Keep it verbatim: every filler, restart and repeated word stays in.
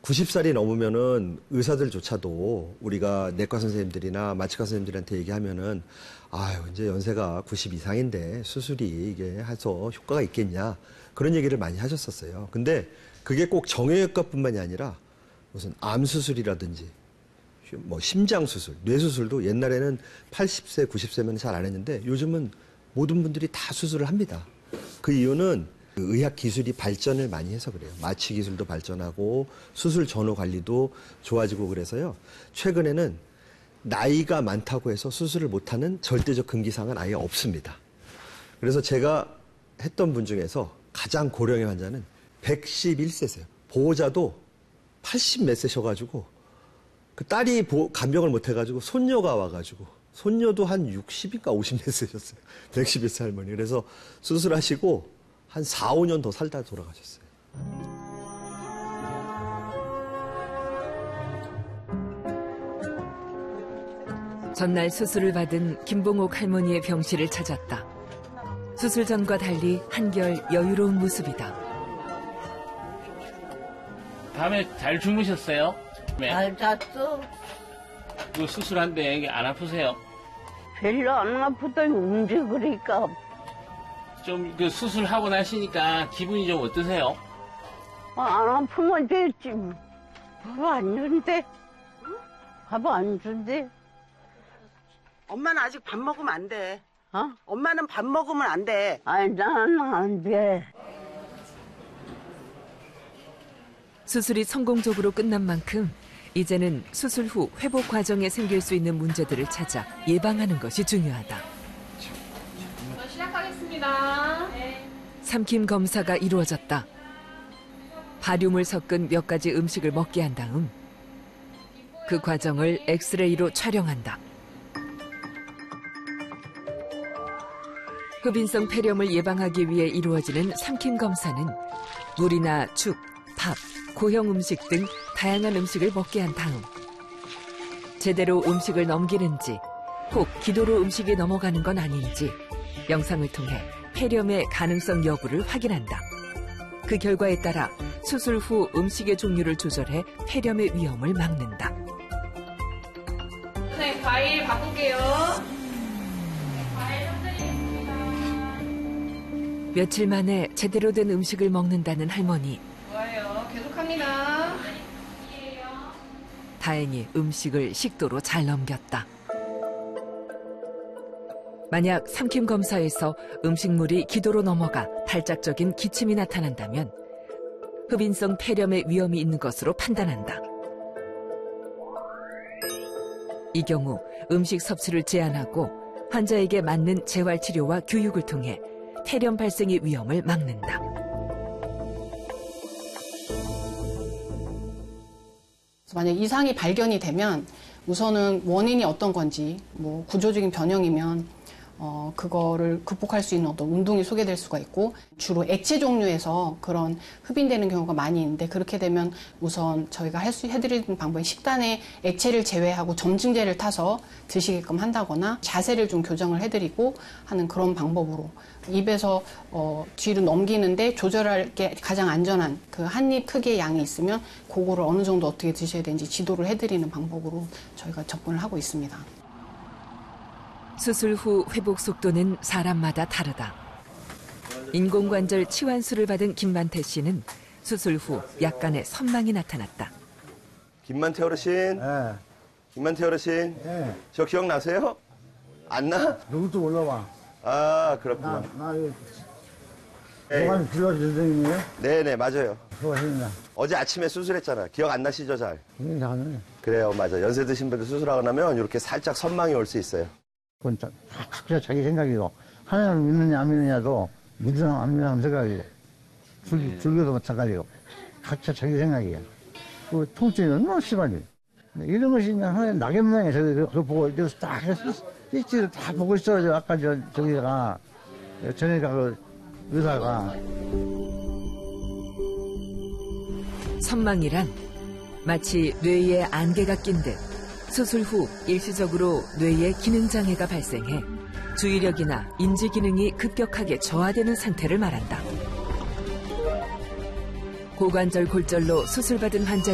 구십 살이 넘으면은 의사들조차도 우리가 내과 선생님들이나 마취과 선생님들한테 얘기하면은 아유, 이제 연세가 구십 이상인데 수술이 이게 해서 효과가 있겠냐. 그런 얘기를 많이 하셨었어요. 근데 그게 꼭 정형외과뿐만이 아니라 무슨 암 수술이라든지 뭐 심장 수술, 뇌 수술도 옛날에는 팔십 세, 구십 세면 잘 안 했는데 요즘은 모든 분들이 다 수술을 합니다. 그 이유는 의학 기술이 발전을 많이 해서 그래요. 마취 기술도 발전하고 수술 전후 관리도 좋아지고 그래서요. 최근에는 나이가 많다고 해서 수술을 못하는 절대적 금기사항은 아예 없습니다. 그래서 제가 했던 분 중에서 가장 고령의 환자는 백십일 세세요. 보호자도 팔십 몇 세셔가지고 그 딸이 보, 간병을 못해가지고 손녀가 와가지고 손녀도 한 육십인가 오십 몇 세셨어요. 백십일 세 할머니. 그래서 수술하시고 한 사, 오 년 더 살다 돌아가셨어요. 전날 수술을 받은 김봉옥 할머니의 병실을 찾았다. 수술 전과 달리 한결 여유로운 모습이다. 밤에 잘 주무셨어요? 네. 잘 잤어. 그 수술한데 안 아프세요? 별로 안 아프더니 움직이니까. 좀 그 수술하고 나시니까 기분이 좀 어떠세요? 아, 안 아프면 됐지. 밥 안 준대. 밥 안 준대. 엄마는 아직 밥 먹으면 안 돼. 어? 엄마는 밥 먹으면 안 돼. 아니, 나는 안 돼. 수술이 성공적으로 끝난 만큼 이제는 수술 후 회복 과정에 생길 수 있는 문제들을 찾아 예방하는 것이 중요하다. 시작하겠습니다. 네. 삼킴 검사가 이루어졌다. 바륨을 섞은 몇 가지 음식을 먹게 한 다음 그 과정을 엑스레이로 촬영한다. 흡인성 폐렴을 예방하기 위해 이루어지는 삼킴 검사는 물이나 죽, 밥, 고형 음식 등 다양한 음식을 먹게 한 다음 제대로 음식을 넘기는지 혹 기도로 음식이 넘어가는 건 아닌지 영상을 통해 폐렴의 가능성 여부를 확인한다. 그 결과에 따라 수술 후 음식의 종류를 조절해 폐렴의 위험을 막는다. 선생님, 과일 바꿀게요. 네, 과일 흔들리겠습니다. 며칠 만에 제대로 된 음식을 먹는다는 할머니. 좋아요. 계속합니다. 다행히 음식을 식도로 잘 넘겼다. 만약 삼킴 검사에서 음식물이 기도로 넘어가 발작적인 기침이 나타난다면 흡인성 폐렴의 위험이 있는 것으로 판단한다. 이 경우 음식 섭취를 제한하고 환자에게 맞는 재활치료와 교육을 통해 폐렴 발생의 위험을 막는다. 만약 이상이 발견이 되면 우선은 원인이 어떤 건지, 뭐 구조적인 변형이면 어, 그거를 극복할 수 있는 어떤 운동이 소개될 수가 있고 주로 액체 종류에서 그런 흡인되는 경우가 많이 있는데 그렇게 되면 우선 저희가 할 수 해드리는 방법은 식단에 액체를 제외하고 점증제를 타서 드시게끔 한다거나 자세를 좀 교정을 해드리고 하는 그런 방법으로 입에서 어, 뒤로 넘기는데 조절할 게 가장 안전한 그 한 입 크기의 양이 있으면 그거를 어느 정도 어떻게 드셔야 되는지 지도를 해드리는 방법으로 저희가 접근을 하고 있습니다. 수술 후 회복 속도는 사람마다 다르다. 인공관절 치환술을 받은 김만태 씨는 수술 후 약간의 선망이 나타났다. 김만태 어르신, 네. 김만태 어르신, 네. 저 기억나세요? 안 나? 누구도 몰라봐. 아, 그렇구나. 나, 나, 뭐가 불러주더니요? 네네, 맞아요. 수고하십니다. 어제 아침에 수술했잖아. 기억 안 나시죠, 잘? 괜찮네. 그래요, 맞아. 연세 드신 분들 수술하고 나면 이렇게 살짝 선망이 올 수 있어요. 그건 다 각자 자기 생각이고, 하나님을 믿느냐 안 믿느냐도 믿으나 안 믿느냐 생각이고, 줄, 줄교도 마찬가지고, 각자 자기 생각이야. 그 통증이 얼마나 심하지. 이런 것이 그냥 하나의 낙엽망에 저기 그거 보고, 여기서 딱 일지를 다 보고 있어가지고, 아까 저, 저기가, 전에가 그 의사가. 선망이란 마치 뇌에 안개가 낀 듯 수술 후 일시적으로 뇌에 기능장애가 발생해 주의력이나 인지 기능이 급격하게 저하되는 상태를 말한다. 고관절 골절로 수술받은 환자